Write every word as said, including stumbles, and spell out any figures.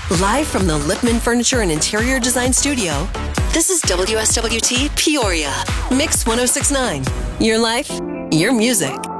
Live from the Lipman Furniture and Interior Design Studio, this is W S W T Peoria, Mix one oh six point nine. Your life, your music.